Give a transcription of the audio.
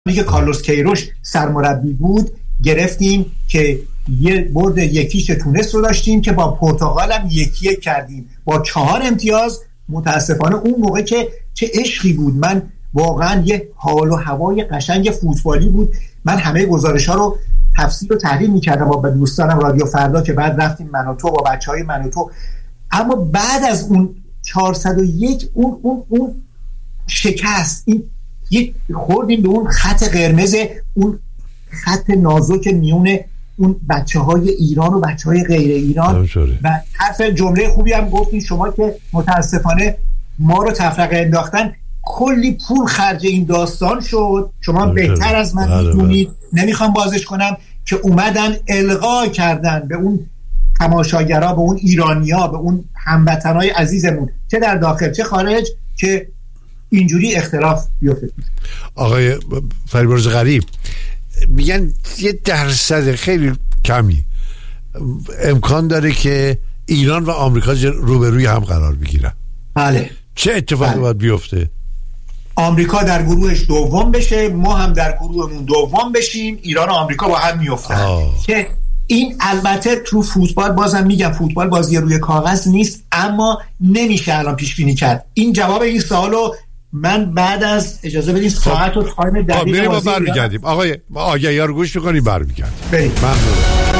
که کارلوس کیروش سرمربی بود گرفتیم که یه برد یکیش تونس رو داشتیم که با پرتغال هم 1-1 کردیم با 4 امتیاز. متاسفانه اون موقع که چه عشقی بود، من واقعا یه حال و هوای قشنگ فوتبالی بود. من همه گزارش‌ها رو تفسیر و تحلیل می‌کردم با دوستانم رادیو فردا که بعد رفتیم منوتو با بچه‌های منوتو. اما بعد از اون 401 اون شکست، این یک خوردیم به اون خط قرمز، اون خط نازک میون اون بچه‌های ایران و بچه‌های غیر ایران. و حرف جمله خوبی هم گفتین شما که متاسفانه ما رو تفرقه انداختن، کلی پول خرج این داستان شد. شما بهتر از من میدونید، نمیخوام بازش کنم، که اومدن القا کردن به اون تماشاگرها، به اون ایرانیا، به اون هموطنای عزیزمون چه در داخل چه خارج که اینجوری اختلاف بیفته. آقای فریبرز غریب میگن 1% خیلی کمی امکان داره که ایران و آمریکا روبروی هم قرار بگیرن. بله. چه اتفاقی باید بیفته؟ آمریکا در گروهش دوم بشه، ما هم در گروهمون دوم بشیم، ایران و آمریکا با هم میافتن. که این البته تو فوتبال، بازم میگم فوتبال بازی روی کاغذ نیست، اما نمیشه الان پیش بینی کرد. این جواب این سوالو من بعد از اجازه بدید ساعت و تایم دقیق بریم برمیگردیم. آقای آگهی‌ها رو گوش می‌کنیم برمیگردیم. بریم. ممنون.